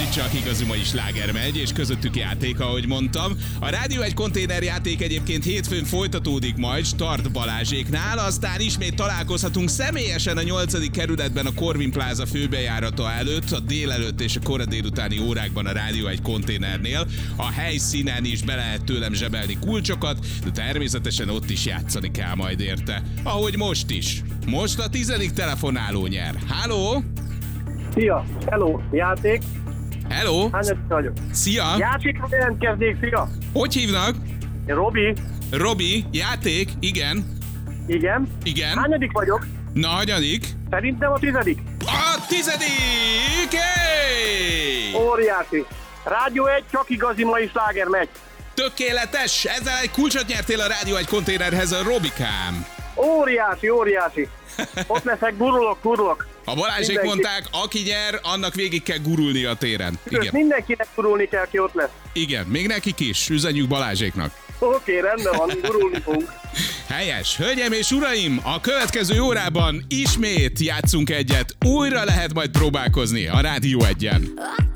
csak igazi mai sláger megy, és közöttük játék, ahogy mondtam. A Rádió egy konténerjáték egyébként hétfőn folytatódik majd Start Balázséknál, aztán ismét találkozhatunk személyesen a 8. kerületben a Corvin Plaza főbejárata előtt, a délelőtt és a kora délutáni órákban a Rádió egy konténernél. A helyszínen is be lehet tőlem zsebelni kulcsokat, de természetesen ott is játszani kell majd érte. Ahogy most is. Most a 10. telefonáló nyer. Halló? Szia! Hello! Játék! Hello? Hányadik vagyok? Szia! Játékra jelentkeznék, szia! Hogy hívnak? Robi! Robi, játék, igen. Igen? Igen. Hányadik vagyok? Na, hanyadik? Szerintem a 10. A 10. Hey! Óriási! Rádió egy, csak igazi mai sláger megy. Tökéletes! Ezzel egy kulcsot nyertél a Rádió egy konténerhez, a Robikám. Óriási, óriási! Ott leszek, gurulok. A Balázsék Mindenki. mondták, aki nyer, annak végig kell gurulni a téren. Sőt, Igen. mindenkinek gurulni kell, ki ott lesz. Igen, még nekik is. Üzenjük Balázséknak. Oké, rendben van, gurulni fogunk. Helyes! Hölgyeim és uraim, a következő órában ismét játszunk egyet. Újra lehet majd próbálkozni a Rádió 1-en.